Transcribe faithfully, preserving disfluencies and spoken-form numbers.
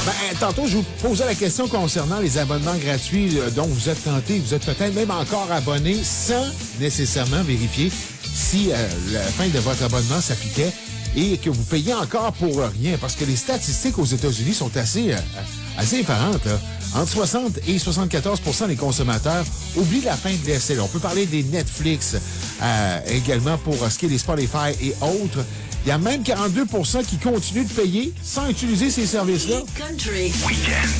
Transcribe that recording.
Ben, tantôt, je vous posais la question concernant les abonnements gratuits euh, dont vous êtes tenté. Vous êtes peut-être même encore abonné sans nécessairement vérifier si euh, la fin de votre abonnement s'appliquait et que vous payez encore pour rien. Parce que les statistiques aux États-Unis sont assez, euh, assez effarantes. Là. Entre soixante et soixante-quatorze pour cent des consommateurs oublient la fin de l'essai. On peut parler des Netflix euh, également pour ce qui est des Spotify et autres. Il y a même quarante-deux pour cent qui continuent de payer sans utiliser ces services-là. Country. Weekend.